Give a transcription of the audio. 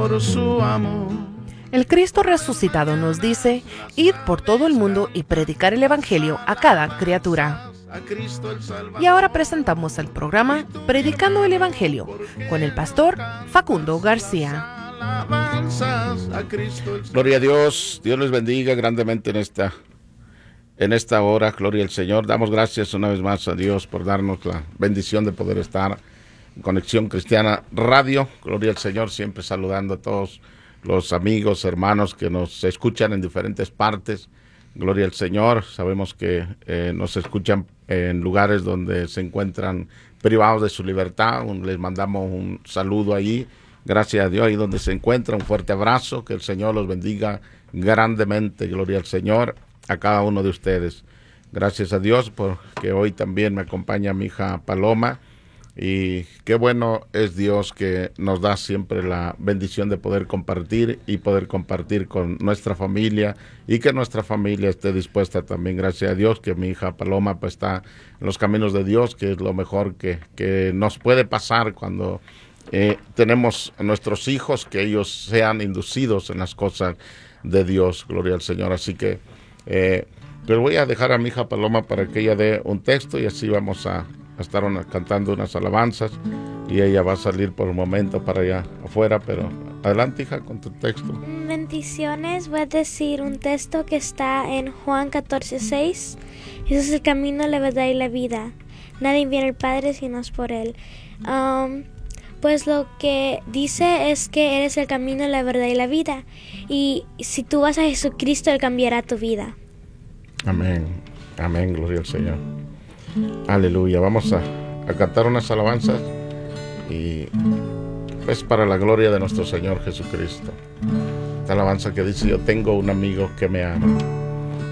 por su amor. El Cristo resucitado nos dice: id por todo el mundo y predicar el Evangelio a cada criatura. Y ahora presentamos el programa Predicando el Evangelio con el pastor Facundo García. Gloria a Dios, Dios les bendiga grandemente en esta hora, gloria al Señor. Damos gracias una vez más a Dios por darnos la bendición de poder estar en Conexión Cristiana Radio. Gloria al Señor, siempre saludando a todos los amigos, hermanos que nos escuchan en diferentes partes. Gloria al Señor. Sabemos que nos escuchan en lugares donde se encuentran privados de su libertad. Les mandamos un saludo allí. Gracias a Dios, ahí donde se encuentra, un fuerte abrazo. Que el Señor los bendiga grandemente. Gloria al Señor a cada uno de ustedes. Gracias a Dios porque hoy también me acompaña mi hija Paloma. Y qué bueno es Dios que nos da siempre la bendición de poder compartir y poder compartir con nuestra familia y que nuestra familia esté dispuesta también. Gracias a Dios que mi hija Paloma pues está en los caminos de Dios, que es lo mejor que nos puede pasar cuando tenemos a nuestros hijos, que ellos sean inducidos en las cosas de Dios. Gloria al Señor. Así que les voy a dejar a mi hija Paloma para que ella dé un texto y así vamos a estar cantando unas alabanzas y ella va a salir por un momento para allá afuera, pero adelante, hija, con tu texto. Bendiciones. Voy a decir un texto que está en Juan 14:6. Jesús es el camino, la verdad y la vida. Nadie viene al Padre si no es por Él. Pues lo que dice es que eres el camino, la verdad y la vida. Y si tú vas a Jesucristo, Él cambiará tu vida. Amén. Amén, gloria al Señor. Aleluya. Vamos a cantar unas alabanzas y es para la gloria de nuestro Señor Jesucristo. Esta alabanza que dice: yo tengo un amigo que me ama.